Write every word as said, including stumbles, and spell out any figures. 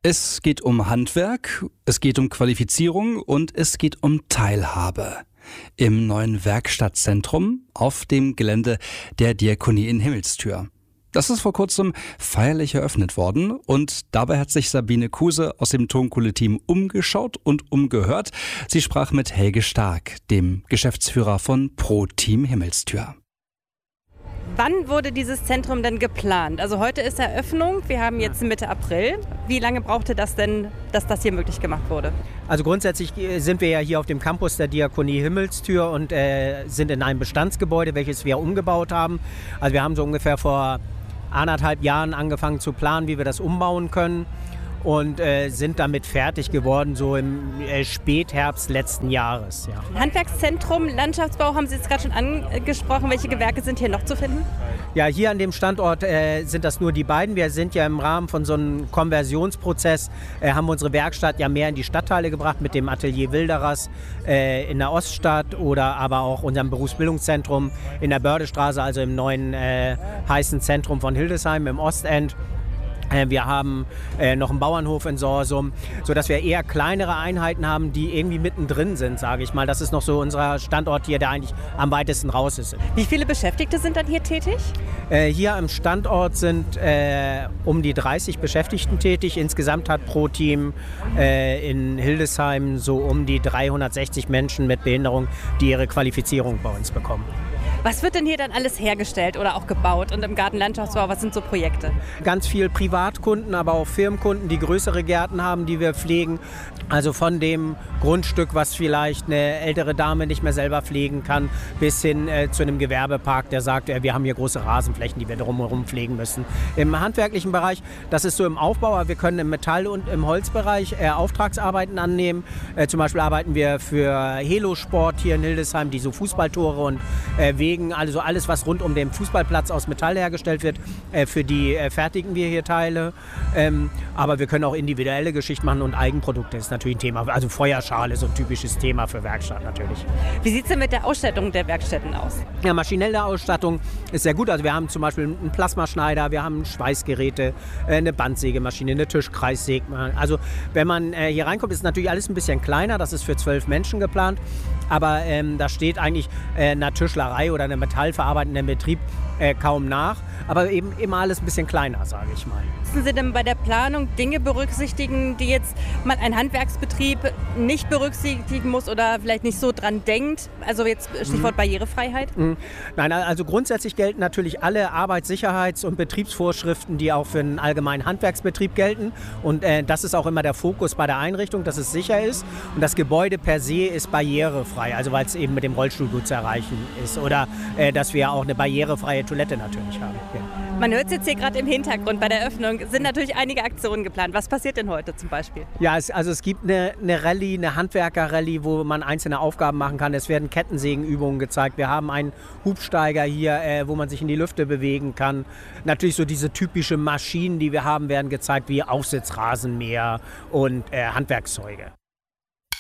Es geht um Handwerk, es geht um Qualifizierung und es geht um Teilhabe. Im neuen Werkstattzentrum auf dem Gelände der Diakonie in Himmelstür. Das ist vor kurzem feierlich eröffnet worden und dabei hat sich Sabine Kuse aus dem Tonkohle-Team umgeschaut und umgehört. Sie sprach mit Helge Stark, dem Geschäftsführer von Pro Team Himmelstür. Wann wurde dieses Zentrum denn geplant? Also heute ist Eröffnung, wir haben jetzt Mitte April. Wie lange brauchte das denn, dass das hier möglich gemacht wurde? Also grundsätzlich sind wir ja hier auf dem Campus der Diakonie Himmelstür und äh, sind in einem Bestandsgebäude, welches wir umgebaut haben. Also wir haben so ungefähr vor anderthalb Jahren angefangen zu planen, wie wir das umbauen können. Und äh, sind damit fertig geworden, so im äh, Spätherbst letzten Jahres. Ja. Handwerkszentrum, Landschaftsbau haben Sie jetzt gerade schon angesprochen. Welche Gewerke sind hier noch zu finden? Ja, hier an dem Standort äh, sind das nur die beiden. Wir sind ja im Rahmen von so einem Konversionsprozess, äh, haben unsere Werkstatt ja mehr in die Stadtteile gebracht mit dem Atelier Wilderers äh, in der Oststadt oder aber auch unserem Berufsbildungszentrum in der Bördestraße, also im neuen äh, heißen Zentrum von Hildesheim im Ostend. Wir haben äh, noch einen Bauernhof in Sorsum, sodass wir eher kleinere Einheiten haben, die irgendwie mittendrin sind, sage ich mal. Das ist noch so unser Standort hier, der eigentlich am weitesten raus ist. Wie viele Beschäftigte sind dann hier tätig? Äh, hier am Standort sind äh, um die dreißig Beschäftigten tätig. Insgesamt hat Pro Team äh, in Hildesheim so um die dreihundertsechzig Menschen mit Behinderung, die ihre Qualifizierung bei uns bekommen. Was wird denn hier dann alles hergestellt oder auch gebaut? Und im Gartenlandschaftsbau, was sind so Projekte? Ganz viel Privatkunden, aber auch Firmenkunden, die größere Gärten haben, die wir pflegen. Also von dem Grundstück, was vielleicht eine ältere Dame nicht mehr selber pflegen kann, bis hin äh, zu einem Gewerbepark, der sagt, äh, wir haben hier große Rasenflächen, die wir drumherum pflegen müssen. Im handwerklichen Bereich, das ist so im Aufbau, aber wir können im Metall- und im Holzbereich äh, Auftragsarbeiten annehmen. Äh, zum Beispiel arbeiten wir für Helo Sport hier in Hildesheim, die so Fußballtore und äh, Wegen, also alles, was rund um den Fußballplatz aus Metall hergestellt wird, äh, für die äh, fertigen wir hier Teile. Ähm, aber wir können auch individuelle Geschichten machen und Eigenprodukte ist natürlich ein Thema. Also Feuerschale ist so ein typisches Thema für Werkstatt natürlich. Wie sieht es denn mit der Ausstattung der Werkstätten aus? Ja, maschinelle Ausstattung ist sehr gut. Also wir haben zum Beispiel einen Plasmaschneider, wir haben Schweißgeräte, äh, eine Bandsägemaschine, eine Tischkreissäge. Also wenn man äh, hier reinkommt, ist natürlich alles ein bisschen kleiner. Das ist für zwölf Menschen geplant. Aber ähm, da steht eigentlich äh, einer Tischlerei oder einem metallverarbeitenden Betrieb äh, kaum nach. Aber eben immer alles ein bisschen kleiner, sage ich mal. Müssen Sie denn bei der Planung Dinge berücksichtigen, die jetzt mal ein Handwerksbetrieb nicht berücksichtigen muss oder vielleicht nicht so dran denkt? Also jetzt Stichwort mhm. Barrierefreiheit? Mhm. Nein, also grundsätzlich gelten natürlich alle Arbeitssicherheits- und Betriebsvorschriften, die auch für einen allgemeinen Handwerksbetrieb gelten. Und äh, das ist auch immer der Fokus bei der Einrichtung, dass es sicher ist. Und das Gebäude per se ist barrierefrei, also weil es eben mit dem Rollstuhl gut zu erreichen ist. Oder äh, dass wir auch eine barrierefreie Toilette natürlich haben. Ja. Man hört es jetzt hier gerade im Hintergrund bei der Eröffnung, sind natürlich einige Aktionen geplant. Was passiert denn heute zum Beispiel? Ja, es, also es gibt eine, eine Rallye, eine Handwerker-Rallye, wo man einzelne Aufgaben machen kann. Es werden Kettensägenübungen gezeigt. Wir haben einen Hubsteiger hier, äh, wo man sich in die Lüfte bewegen kann. Natürlich so diese typischen Maschinen, die wir haben, werden gezeigt, wie Aufsitzrasenmäher und äh, Handwerkszeuge.